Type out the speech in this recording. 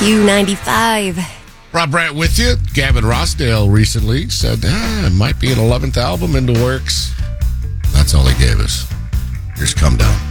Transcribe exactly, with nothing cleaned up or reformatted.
Q ninety-five. Rob Brandt with you. Gavin Rossdale recently said, ah, it might be an eleventh album in the works. That's all he gave us. Here's Come Down.